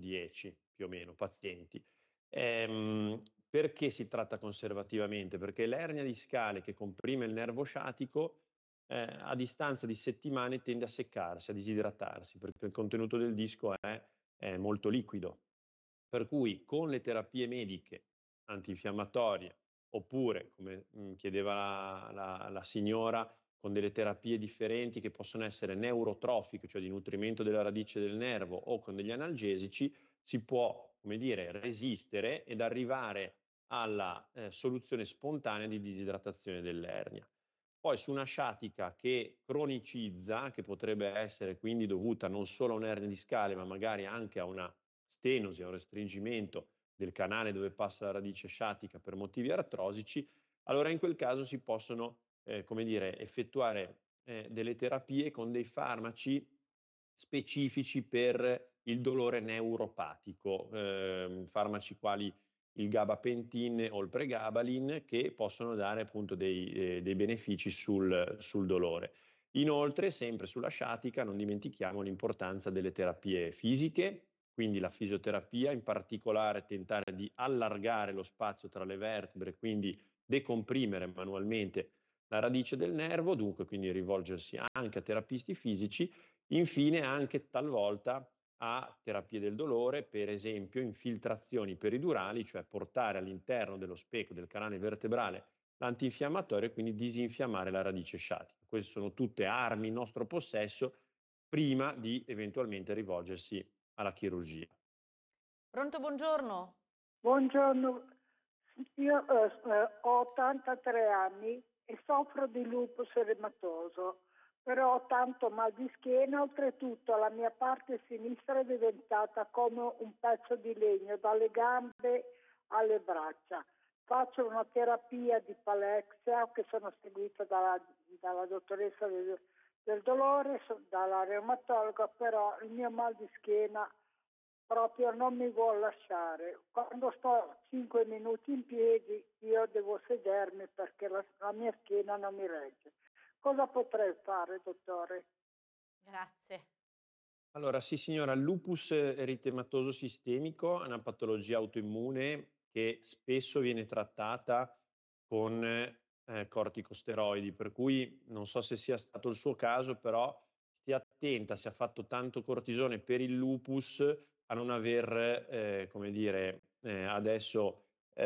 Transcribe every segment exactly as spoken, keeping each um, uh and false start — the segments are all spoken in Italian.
dieci più o meno pazienti. Ehm, perché si tratta conservativamente? Perché l'ernia discale che comprime il nervo sciatico, eh, a distanza di settimane tende a seccarsi, a disidratarsi, perché il contenuto del disco è, è molto liquido. Per cui con le terapie mediche antinfiammatorie, oppure, come mh, chiedeva la, la- la signora, con delle terapie differenti che possono essere neurotrofiche, cioè di nutrimento della radice del nervo, o con degli analgesici, si può, come dire, resistere ed arrivare alla eh, soluzione spontanea di disidratazione dell'ernia. Poi su una sciatica che cronicizza, che potrebbe essere quindi dovuta non solo a un'ernia discale, ma magari anche a una stenosi, a un restringimento del canale dove passa la radice sciatica per motivi artrosici, allora in quel caso si possono, eh, come dire, effettuare eh, delle terapie con dei farmaci specifici per il dolore neuropatico, ehm, farmaci quali il gabapentin o il pregabalin, che possono dare appunto dei, eh, dei benefici sul, sul dolore. Inoltre, sempre sulla sciatica, non dimentichiamo l'importanza delle terapie fisiche, quindi la fisioterapia, in particolare tentare di allargare lo spazio tra le vertebre, quindi decomprimere manualmente la radice del nervo, dunque quindi rivolgersi anche a terapisti fisici. Infine anche talvolta a terapie del dolore, per esempio infiltrazioni peridurali, cioè portare all'interno dello speco del canale vertebrale l'antinfiammatorio e quindi disinfiammare la radice sciatica. Queste sono tutte armi in nostro possesso prima di eventualmente rivolgersi alla chirurgia. Pronto, buongiorno. Buongiorno, io eh, eh, ho ottantatré anni e soffro di lupus reumatoso, però ho tanto mal di schiena, oltretutto la mia parte sinistra è diventata come un pezzo di legno dalle gambe alle braccia. Faccio una terapia di palexia che sono seguita dalla, dalla dottoressa del, del dolore, so- dalla reumatologa, però il mio mal di schiena proprio non mi vuol lasciare. Quando sto cinque minuti in piedi io devo sedermi perché la, la mia schiena non mi regge. Cosa potrei fare, dottore? Grazie. Allora, sì signora, il lupus eritematoso sistemico è una patologia autoimmune che spesso viene trattata con eh, corticosteroidi, per cui non so se sia stato il suo caso, però stia attenta se ha fatto tanto cortisone per il lupus a non aver, eh, come dire, eh, adesso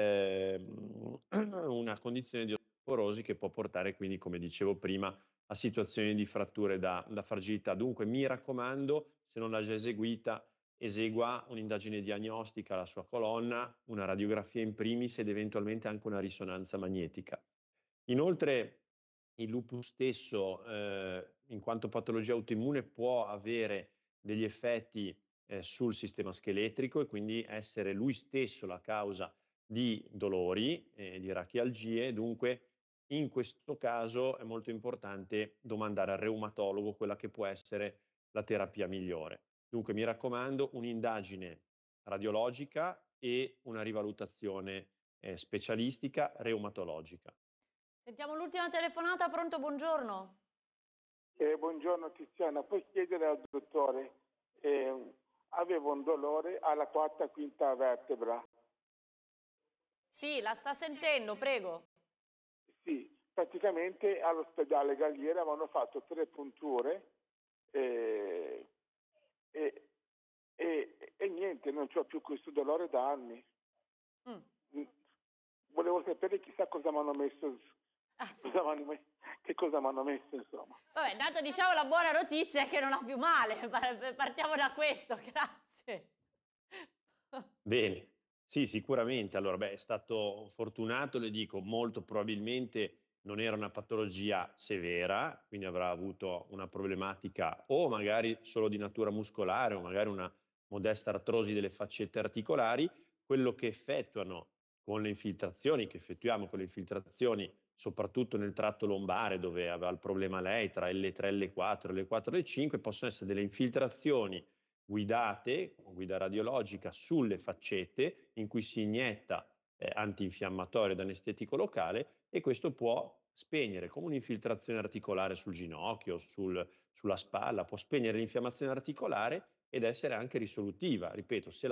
ehm, una condizione di osteoporosi che può portare quindi, come dicevo prima, a situazioni di fratture da, da fragilità. Dunque, mi raccomando, se non l'ha già eseguita, esegua un'indagine diagnostica alla sua colonna, una radiografia in primis ed eventualmente anche una risonanza magnetica. Inoltre, il lupus stesso, eh, in quanto patologia autoimmune, può avere degli effetti eh, sul sistema scheletrico e quindi essere lui stesso la causa di dolori, eh, di rachialgie. Dunque, in questo caso è molto importante domandare al reumatologo quella che può essere la terapia migliore. Dunque, mi raccomando, un'indagine radiologica e una rivalutazione eh, specialistica reumatologica. Sentiamo l'ultima telefonata. Pronto, buongiorno. Eh, buongiorno Tiziana, puoi chiedere al dottore, eh, avevo un dolore alla quarta quinta vertebra. Sì, la sta sentendo, prego. Sì, praticamente all'ospedale Galliera avevano fatto tre punture eh, e, e, e niente, non c'ho più questo dolore da anni. Mm. Mm, Volevo sapere chissà cosa mi hanno messo, Ah, sì. cosa m'hanno me- che cosa mi hanno messo insomma. Vabbè, intanto diciamo la buona notizia è che non ha più male. Pa- Partiamo da questo, grazie. Bene, sì, sicuramente. Allora, beh, è stato fortunato, le dico, molto probabilmente non era una patologia severa, quindi avrà avuto una problematica o magari solo di natura muscolare o magari una modesta artrosi delle faccette articolari. Quello che effettuano con le infiltrazioni, che effettuiamo con le infiltrazioni, soprattutto nel tratto lombare dove aveva il problema lei, tra L tre, L quattro, L quattro, L cinque, possono essere delle infiltrazioni guidate con guida radiologica sulle faccette in cui si inietta eh, antinfiammatorio ed anestetico locale, e questo può spegnere come un'infiltrazione articolare sul ginocchio, sul, sulla spalla, può spegnere l'infiammazione articolare ed essere anche risolutiva. Ripeto, se